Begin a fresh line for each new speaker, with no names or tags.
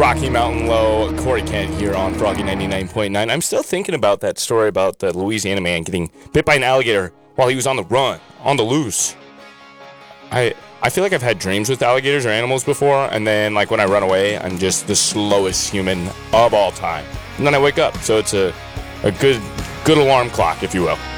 Rocky Mountain Low, Corey Kent here on Froggy 99.9. I'm still thinking about that story about the Louisiana man getting bit by an alligator while he was on the run, on the loose. I feel like I've had dreams with alligators or animals before, and then like when I run away, I'm just the slowest human of all time. And then I wake up, so it's a good alarm clock, if you will.